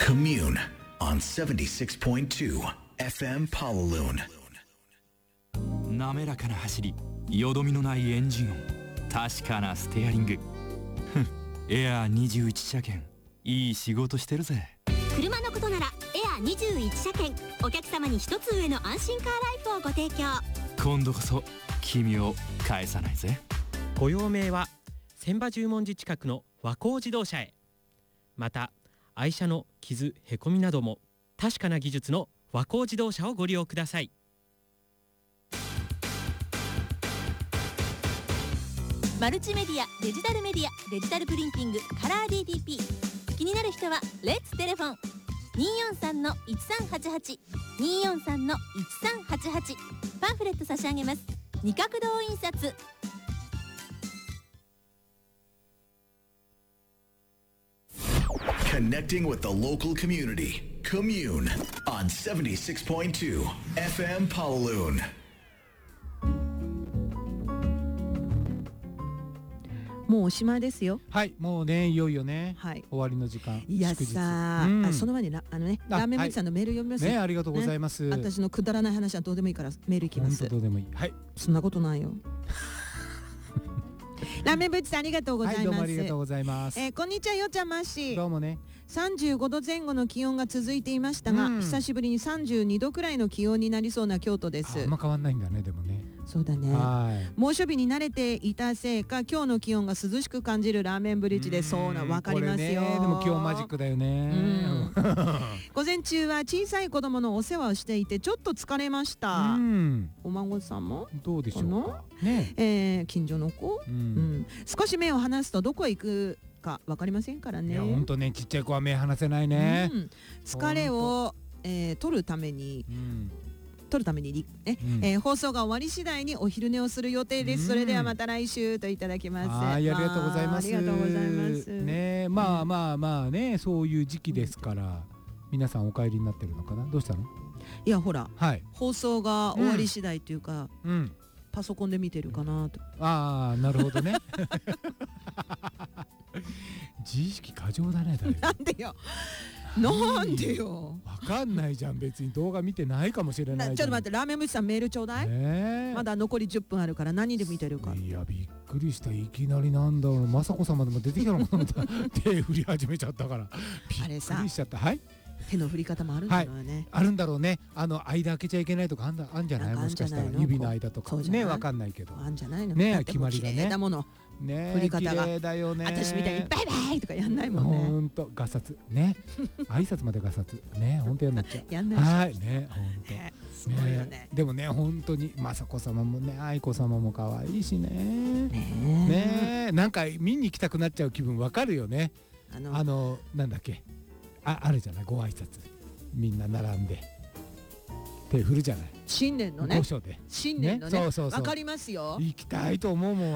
Commune on 76.2 FM Pawaloon。 滑らかな走り、よどみのないエンジン音、確かなステアリング。エアー21車検、いい仕事してるぜ。 車のことならエアー21車検、お客様に一つ上の安心カーライフをご提供。 今度こそ君を返さないぜ。 ご用命は千葉十文字近くの和光自動車へ。また愛車の傷へこみなども確かな技術の和光自動車をご利用ください。 マルチメディア、デジタルメディア、デジタルプリンティング、カラー DTP。 気になる人はレッツテレフォン 243-1388 243-1388。 パンフレット差し上げます。二角堂印刷。 Connecting with the local community. Commune on 76.2 FM Pawaloon。 もうおしまいですよ。 はい、もうね、いよいよね、 はい、 終わりの時間。 いやさ、その前にラーメンブーツさんのメール読みますね。ありがとうございます、 私のくだらない話はどうでもいいからメールいきます。 本当どうでもいい。はい、 そんなことないよ。ラーメンブーツさん、ありがとうございます。 はい、どうもありがとうございます。 こんにちは、よっちゃん、まっしー。 どうもね。 35度前後の気温が続いていましたが、久しぶりに32度くらいの気温になりそうな京都です。 あんま変わんないんだね、でもね。 そうだね。猛暑日に慣れていたせいか、今日の気温が涼しく感じるラーメンブリッジで、そうな、わかりますよ。 でも気温マジックだよね。 午前中は小さい子供のお世話をしていてちょっと疲れました。お孫さんもどうでしょうかね。近所の子、少し目を離すとどこへ行くか分かりませんからね。 いや本当ね、ちっちゃい子は目離せないね。 疲れを、取るために、放送が終わり次第にお昼寝をする予定です。それではまた来週といただきます。 ありがとうございます。 ありがとうございますね。まあね、そういう時期ですから、皆さんお帰りになってるのかな。どうしたの？ いやほら、放送が終わり次第というか、パソコンで見てるかなと。 ああ、なるほどね。自意識過剰だね。 なんでよ。なんでよ。 わかんないじゃん、別に動画見てないかもしれない。 ちょっと待って、ラーメンムチさんメールちょうだい。まだ残り10分あるから、何で見てるか。 いやびっくりした。いきなりなんだろう、雅子様でも出てきたのかな。手振り始めちゃったからびっくりしちゃった。はい、 手の振り方もあるんだろうね。 あるんだろうね。間開けちゃいけないとかあんじゃない？もしかしたら指の間とかね、わかんないけど。 あんじゃないのね、決まりがね。 だもの。 ね、 振り方が綺麗だよね。 私みたいにバイバイとかやんないもんね。 ほんとガサツね。挨拶までガサツね。ほんとやんなっちゃう。 やんないし。 はいね、ほんと。 すごいよね。 でもね、本当に雅子様もね、愛子様も可愛いしね。ね、なんか見に行きたくなっちゃう気分わかるよね。なんだっけ、あるじゃない、ご挨拶みんな並んで手振るじゃない。 新年のね。 御所で。 新年のね。わかりますよ。 行きたいと思うもん。